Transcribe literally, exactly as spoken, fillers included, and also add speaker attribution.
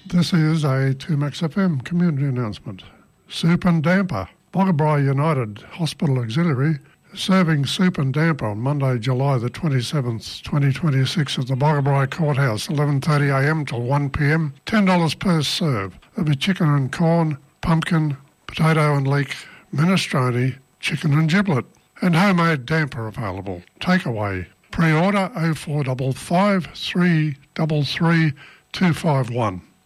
Speaker 1: This is a two Max F M community announcement. Soup and Damper. Boggabri United Hospital Auxiliary serving soup and damper on Monday, July the twenty-seventh, twenty twenty-six at the Boggabri Courthouse, eleven thirty a m till one p m, ten dollars per serve. There'll be chicken and corn, pumpkin, potato and leek, minestrone, chicken and giblet, and homemade damper available. Takeaway. Pre-order oh four five five, three three three, two five one.